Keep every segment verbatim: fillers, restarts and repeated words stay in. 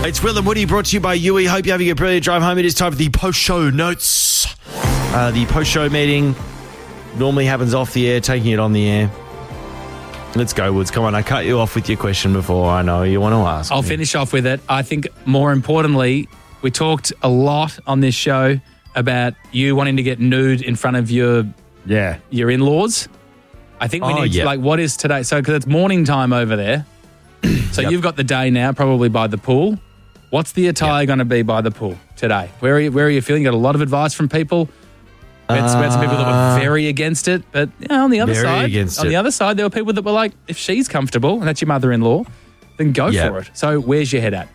It's Will and Woody brought to you by Yui. Hope you're having a brilliant drive home. It is time for the post-show notes. Uh, the post-show meeting normally happens off the air, taking it on the air. Let's go, Woods. Come on, I cut you off with your question before. I know you want to ask I'll me. finish off with it. I think more importantly, we talked a lot on this show about you wanting to get nude in front of your Yeah. your in-laws. I think we Oh, need yeah. to, like, what is today? So, because it's morning time over there. So Yep. you've got the day now, probably by the pool. What's the attire Yep. going to be by the pool today? Where are you, where are you feeling? You got a lot of advice from people. We had, we had some people that were very against it, but you know, on the other Very side, against on it. the other side, there were people that were like, if she's comfortable and that's your mother-in-law, then go Yeah. for it. So where's your head at?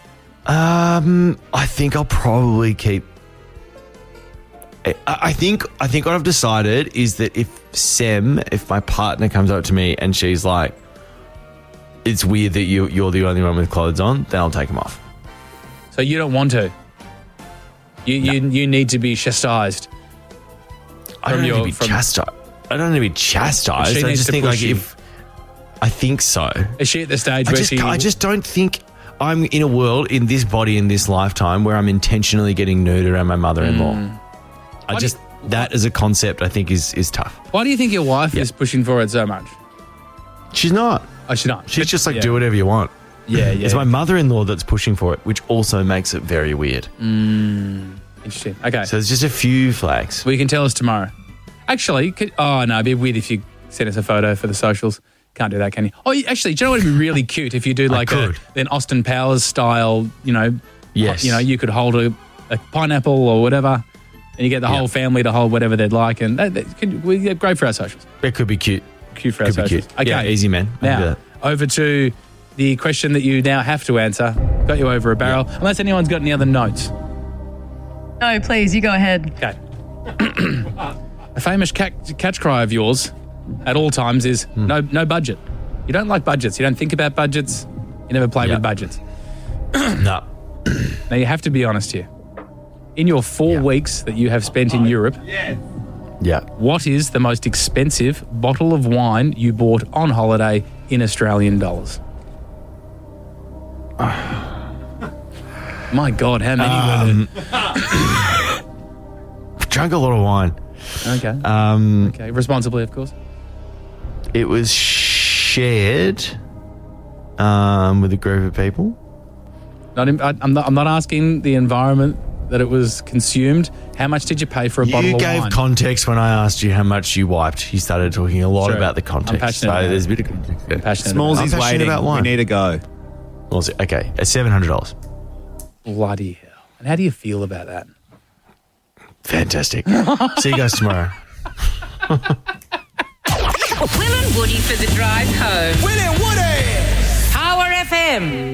Um, I think I'll probably keep. I, I think I think what I've decided is that if Sem, if my partner comes up to me and she's like, "It's weird that you you're the only one with clothes on," then I'll take them off. So you don't want to. You you you need to be chastised. I don't From need your- to be from- chastised. I don't need to be chastised. She I needs just to think push like you. if I think so. Is she at the stage I where just, she? I just don't think I'm in a world, in this body, in this lifetime, where I'm intentionally getting nude around my mother-in-law. I Why do just, that as a concept, I think is is tough. Why do you think your wife Yeah. is pushing for it so much? She's not. Oh, she's not. She's just like, yeah. do whatever you want. Yeah, yeah. It's my mother-in-law that's pushing for it, which also makes it very weird. Interesting. Okay. So there's just a few flags. Well, you can tell us tomorrow. Actually, could, oh no, it'd be weird if you sent us a photo for the socials. Can't do that, can you? Oh, you- actually, do you know what would be really cute if you do like a, could. an Austin Powers style, you know, Yes. you know, you could hold a, a pineapple or whatever, and you get the Yeah. whole family to hold whatever they'd like, and that, that could, we, yeah, great for our socials. It could be cute. Cute for Could our be socials. cute. Okay, Yeah, easy, man. I can do Now, that. over to the question that you now have to answer. Got you over a barrel. Unless anyone's got any other notes. No, please, you go ahead. Okay. A famous catch, catch cry of yours at all times is Hmm. no no budget. You don't like budgets. You don't think about budgets. You never play Yeah. with budgets. No. Now, you have to be honest here. In your four Yeah. weeks that you have spent in Europe, Yeah. what is the most expensive bottle of wine you bought on holiday in Australian dollars? My God, how many Um, were I've drunk a lot of wine. there? Okay. Um, okay. Responsibly, of course. It was shared um, with a group of people. Not in, I, I'm, not, I'm not asking the environment that it was consumed. How much did you pay for a bottle You of gave wine? context when I asked you how much you wiped. You started talking a lot Sure. about the I'm context. passionate So about there's a it. bit of context there. Passionate I'm Smallsy's passionate waiting. about We wine. need to go. What was it? Okay, at seven hundred dollars. Bloody hell. And how do you feel about that? Fantastic. See you guys tomorrow. Will and Woody for the drive home. Will and Woody! Power F M.